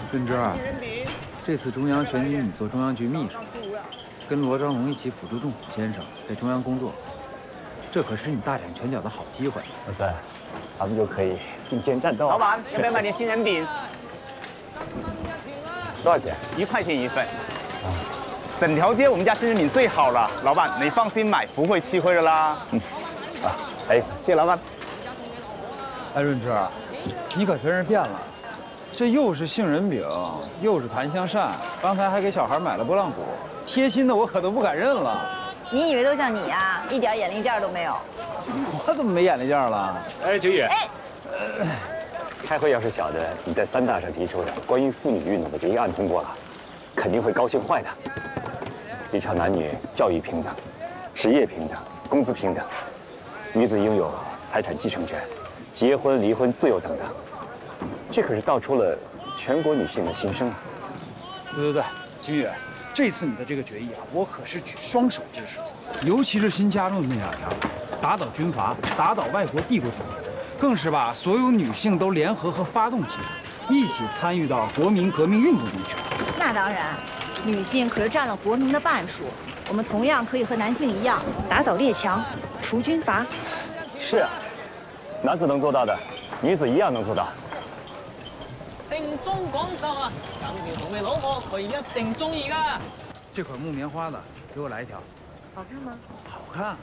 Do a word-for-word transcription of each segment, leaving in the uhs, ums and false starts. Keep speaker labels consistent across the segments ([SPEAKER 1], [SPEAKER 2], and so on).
[SPEAKER 1] 润之啊，这次中央选举你做中央局秘书，跟罗章龙一起辅助政府先生在中央工作，这可是你大展拳脚的好机会。
[SPEAKER 2] 老三，咱们就可以并肩战斗。
[SPEAKER 3] 老板，要不要买点杏仁饼？
[SPEAKER 2] 多少钱？
[SPEAKER 3] 一块钱一份。啊，整条街我们家杏仁饼最好了，老板你放心买，不会吃亏的啦。嗯，
[SPEAKER 2] 啊，哎，
[SPEAKER 3] 谢谢老板。
[SPEAKER 1] 哎，润之，你可真是变了，这又是杏仁饼，又是檀香扇，刚才还给小孩买了拨浪鼓，贴心的我可都不敢认了。
[SPEAKER 4] 你以为都像你呀、啊，一点眼力劲儿都没有？
[SPEAKER 1] 我怎么没眼力劲儿了？
[SPEAKER 2] 哎，九宇，
[SPEAKER 4] 哎，
[SPEAKER 2] 呃，开会要是晓得你在三大上提出的关于妇女运动的决议案通过了，肯定会高兴坏的。提倡男女教育平等、职业平等、工资平等，女子拥有财产继承权、结婚、离婚自由等等，这可是道出了全国女性的心声啊！
[SPEAKER 1] 对对对，金宇，这次你的这个决议啊，我可是举双手支持，尤其是新加入的那两条，打倒军阀，打倒外国帝国主义，更是把所有女性都联合和发动起来，一起参与到国民革命运动中去。
[SPEAKER 4] 那当然，女性可是占了国民的半数，我们同样可以和男性一样，打倒列强，除军阀。
[SPEAKER 2] 是啊，男子能做到的，女子一样能做到。
[SPEAKER 5] 正宗廣繡啊，咁要同你老婆，佢一定中意噶。
[SPEAKER 1] 这款木棉花的，给我来一条。
[SPEAKER 4] 好看吗？
[SPEAKER 1] 好看。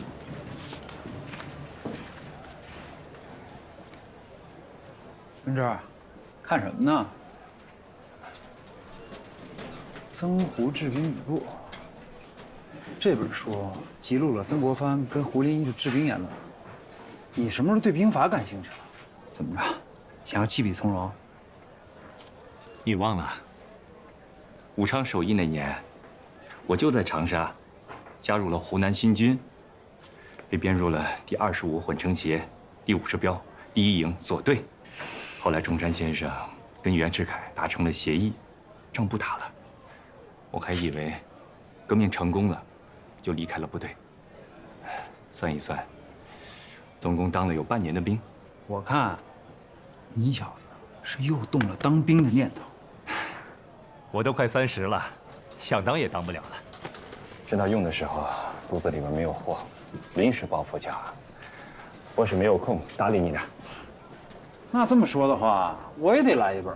[SPEAKER 1] 润之，看什么呢？《曾胡治兵语录》这本书记录了曾国藩跟胡林翼的治兵言论。你什么时候对兵法感兴趣了？怎么着，想要弃笔从戎？
[SPEAKER 6] 你忘了，武昌首义那年，我就在长沙加入了湖南新军，被编入了第二十五混成协第五十标第一营左队。后来中山先生跟袁世凯达成了协议，仗不打了。我还以为革命成功了，就离开了部队。算一算，总共当了有半年的兵。
[SPEAKER 1] 我看，你小子是又动了当兵的念头。
[SPEAKER 7] 我都快三十了，想当也当不了了。
[SPEAKER 2] 真到用的时候，肚子里面没有货，临时抱佛脚，我是没有空搭理你的。
[SPEAKER 1] 那这么说的话，我也得来一本。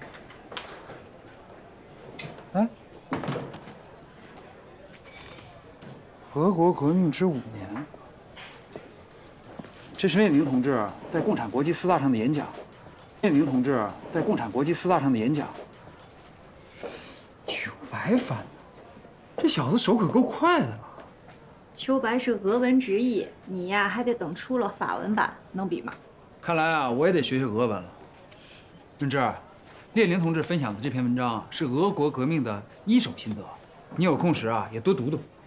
[SPEAKER 1] 哎，俄国革命之五年，这是列宁同志在共产国际四大上的演讲。列宁同志在共产国际四大上的演讲。秋白翻的，这小子手可够快的了。
[SPEAKER 4] 秋白是俄文直译，你呀还得等出了法文版，能比吗？
[SPEAKER 1] 看来啊，我也得学学俄文了。润之，列宁同志分享的这篇文章是俄国革命的一手心得，你有空时啊也多读读。